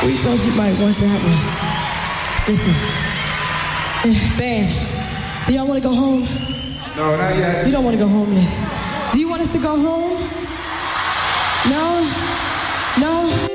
We thought you might want that one. Listen. Band, do y'all want to go home? No, not yet. You don't want to go home yet. Do you want us to go home? No? No?